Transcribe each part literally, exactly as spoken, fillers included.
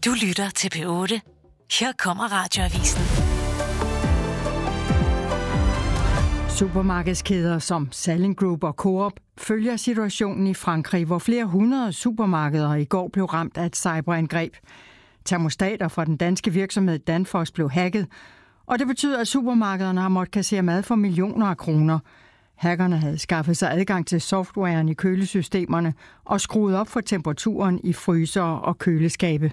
Du lytter til P otte. Her kommer Radioavisen. Supermarkedskæder som Salling Group og Coop følger situationen i Frankrig, hvor flere hundrede supermarkeder i går blev ramt af et cyberangreb. Termostater fra den danske virksomhed Danfoss blev hacket, og det betyder, at supermarkederne har måttet kassere mad for millioner af kroner. Hackerne havde skaffet sig adgang til softwaren i kølesystemerne og skruet op for temperaturen i fryser og køleskabe.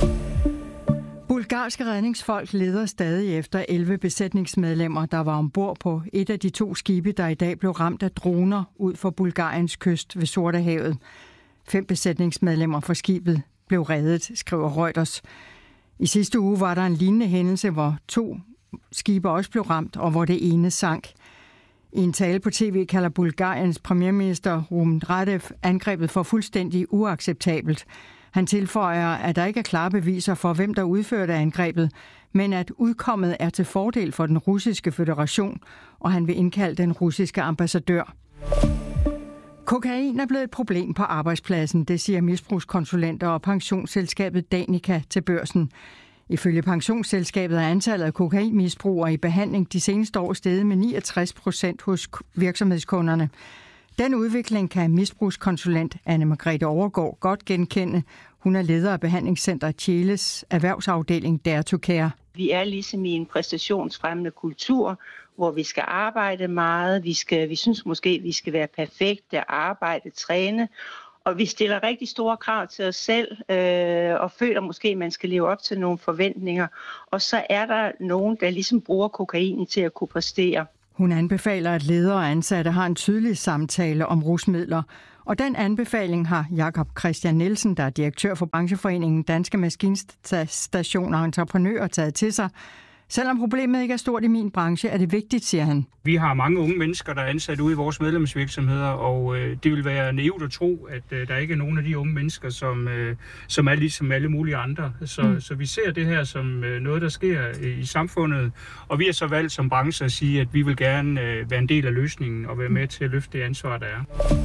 Bulgarske redningsfolk leder stadig efter elleve besætningsmedlemmer, der var ombord på et af de to skibe, der i dag blev ramt af droner ud for Bulgariens kyst ved Sortehavet. Fem besætningsmedlemmer fra skibet blev reddet, skriver Reuters. I sidste uge var der en lignende hændelse, hvor to skibe også blev ramt, og hvor det ene sank. I en tale på tv kalder Bulgariens premierminister Rumen Radev angrebet for fuldstændig uacceptabelt. Han tilføjer, at der ikke er klare beviser for, hvem der udførte angrebet, men at udkommet er til fordel for den russiske føderation, og han vil indkalde den russiske ambassadør. Kokain er blevet et problem på arbejdspladsen, det siger misbrugskonsulenter og pensionsselskabet Danica til Børsen. Ifølge pensionsselskabet er antallet af kokainmisbrugere i behandling de seneste år steget med niogtres procent hos virksomhedskunderne. Den udvikling kan misbrugskonsulent Anne-Margrethe Overgaard godt genkende. Hun er leder af behandlingscenter Tjeles erhvervsafdeling Dare to Care. Vi er ligesom i en præstationsfremmende kultur, hvor vi skal arbejde meget. Vi, skal, vi synes måske, at vi skal være perfekte, arbejde, træne. Og vi stiller rigtig store krav til os selv, øh, og føler måske, at man skal leve op til nogle forventninger. Og så er der nogen, der ligesom bruger kokain til at kunne præstere. Hun anbefaler, at ledere og ansatte har en tydelig samtale om rusmidler. Og den anbefaling har Jakob Christian Nielsen, der er direktør for brancheforeningen Danske Maskinstationer og Entreprenører, taget til sig. Selvom problemet ikke er stort i min branche, er det vigtigt, siger han. Vi har mange unge mennesker, der er ansat ude i vores medlemsvirksomheder, og øh, det vil være naivt at tro, at øh, der ikke er nogen af de unge mennesker, som, øh, som er ligesom alle mulige andre. Så, mm. så vi ser det her som øh, noget, der sker øh, i samfundet, og vi har så valgt som branche at sige, at vi vil gerne øh, være en del af løsningen og være med til at løfte det ansvar, der er.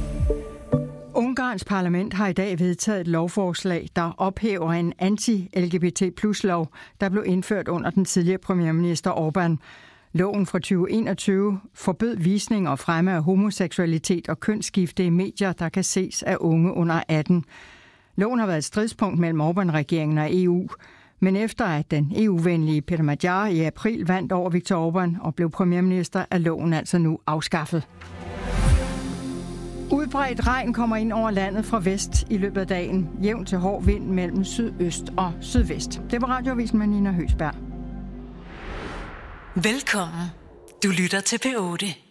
Ungarns parlament har i dag vedtaget et lovforslag, der ophæver en anti-L G B T plus lov, der blev indført under den tidligere premierminister Orbán. Loven fra tyve enogtyve forbød visning og fremme af homoseksualitet og kønsskifte i medier, der kan ses af unge under atten. Loven har været et stridspunkt mellem Orbán-regeringen og E U, men efter at den E U-venlige Peter Magyar i april vandt over Viktor Orbán og blev premierminister, er loven altså nu afskaffet. Udbredt regn kommer ind over landet fra vest i løbet af dagen. Jævn til hård vind mellem sydøst og sydvest. Det var Radioavisen med Nina Høsberg. Velkommen. Du lytter til P otte.